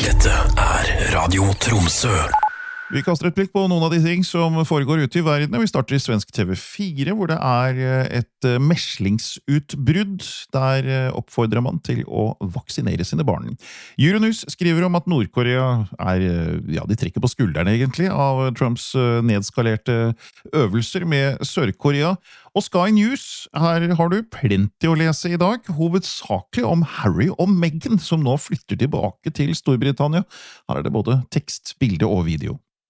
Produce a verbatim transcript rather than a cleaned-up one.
Dette er Radio Tromsø. Vi kaster et blikk på noen av de ting som foregår ute i verden, og vi starter i svensk T V fire, hvor det er et meslingsutbrudd. Der oppfordrer man til å vaksinere sine barn. Euronews skriver om at Nordkorea er, ja, de trekker på skuldrene egentlig, av Trumps nedskalerte øvelser med Sør-Korea. Og Sky News, her har du plenty å lese i dag, hovedsakelig om Harry og Meghan, som nå flytter tilbake til Storbritannia. Her er det både tekst, bilde og video.